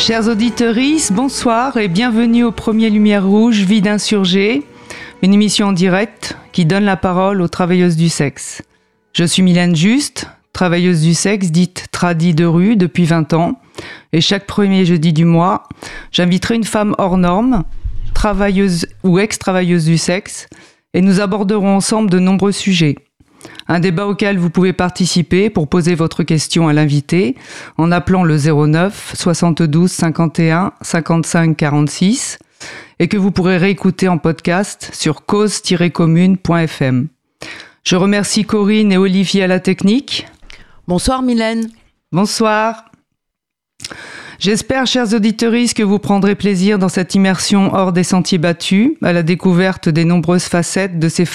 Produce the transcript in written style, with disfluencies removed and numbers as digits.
Chers auditeurs, bonsoir et bienvenue au premier Lumière Rouge, Vie d'insurgé, une émission en direct qui donne la parole aux travailleuses du sexe. Je suis Mylène Juste, travailleuse du sexe, dite tradie de rue depuis 20 ans, et chaque premier jeudi du mois, j'inviterai une femme hors norme, travailleuse ou ex-travailleuse du sexe, et nous aborderons ensemble de nombreux sujets. Un débat auquel vous pouvez participer pour poser votre question à l'invité en appelant le 09 72 51 55 46 et que vous pourrez réécouter en podcast sur cause-commune.fm. Je remercie Corinne et Olivier à la technique. Bonsoir Mylène. Bonsoir. J'espère, chers auditeurs, que vous prendrez plaisir dans cette immersion hors des sentiers battus, à la découverte des nombreuses facettes de ces